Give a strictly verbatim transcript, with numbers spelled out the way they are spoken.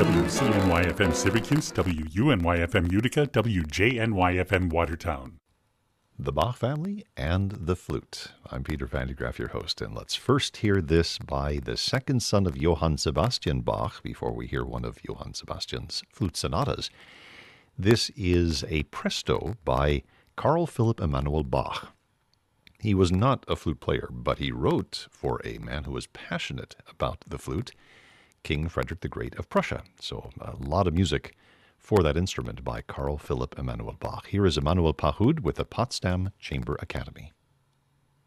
W C N Y F M Syracuse, W U N Y F M Utica, W J N Y F M Watertown. The Bach Family and the Flute. I'm Peter Van de Graaff, your host, and let's first hear this by the second son of Johann Sebastian Bach before we hear one of Johann Sebastian's flute sonatas. This is a presto by Carl Philipp Emanuel Bach. He was not a flute player, but he wrote for a man who was passionate about the flute, King Frederick the Great of Prussia. So a lot of music for that instrument by Carl Philipp Emanuel Bach. Here is Emanuel Pahud with the Potsdam Chamber Academy.